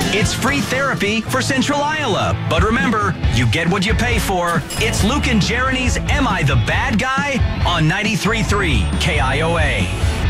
It's free therapy for Central Iowa. But remember, you get what you pay for. It's Luke and Jeremy's Am I the Bad Guy? On 93.3 KIOA.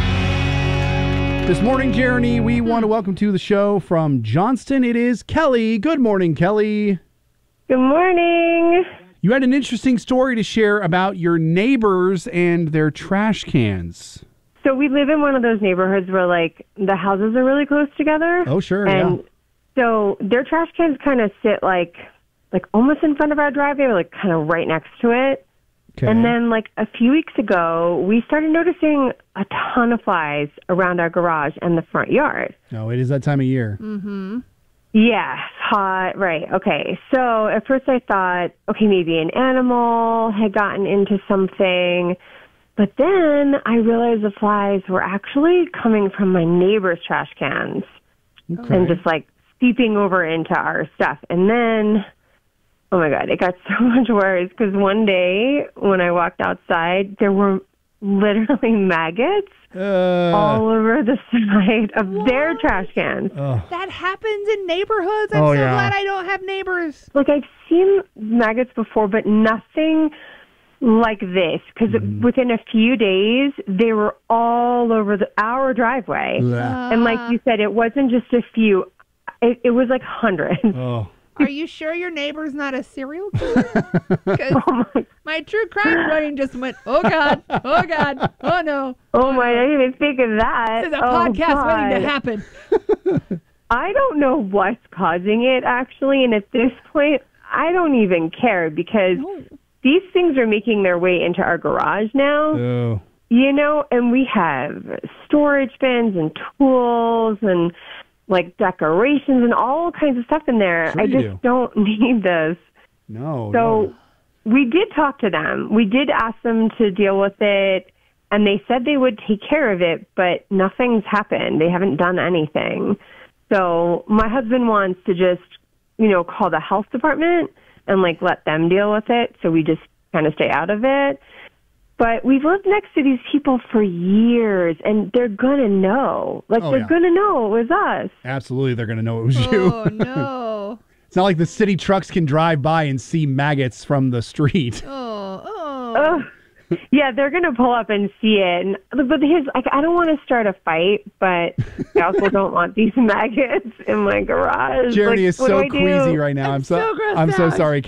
This morning, Jeremy, we want to welcome to the show from Johnston. It is Kelly. Good morning, Kelly. Good morning. You had an interesting story to share about your neighbors and their trash cans. So we live in one of those neighborhoods where, like, the houses are really close together. Oh, sure, and so their trash cans kind of sit, like almost in front of our driveway, or, like, kind of right next to it. Okay. And then, like, a few weeks ago, we started noticing a ton of flies around our garage and the front yard. No, it is that time of year. Mm-hmm. Yeah, hot, right. Okay, so at first I thought, okay, maybe an animal had gotten into something. But then I realized the flies were actually coming from my neighbor's trash cans and just, like, seeping over into our stuff. And then, oh, my God, it got so much worse because one day when I walked outside, there were literally maggots all over the side of their trash cans. That happens in neighborhoods. I'm so glad I don't have neighbors. Like, I've seen maggots before, but nothing like this, because within a few days, they were all over our driveway. And like you said, it wasn't just a few. It was like hundreds. Are you sure your neighbor's not a serial killer? Because my true crime brain just went, oh, God, oh, no. Oh, my, I didn't even think of that. This is a podcast waiting to happen. I don't know what's causing it, actually, and at this point, I don't even care, because these things are making their way into our garage now, you know, and we have storage bins and tools and, like, decorations and all kinds of stuff in there. Sure, I just don't need this. So we did talk to them. We did ask them to deal with it, and they said they would take care of it, but nothing's happened. They haven't done anything. So my husband wants to just, you know, call the health department and, like, let them deal with it, so we just kind of stay out of it. But we've lived next to these people for years, and they're going to know. Like, they're going to know it was us. Absolutely, they're going to know it was you. Oh, no. It's not like the city trucks can drive by and see maggots from the street. Yeah, they're going to pull up and see it. But here's, like, I don't want to start a fight, but I also don't want these maggots in my garage. Jeremy like, is so queasy right now. I'm so grossed I'm so out. sorry.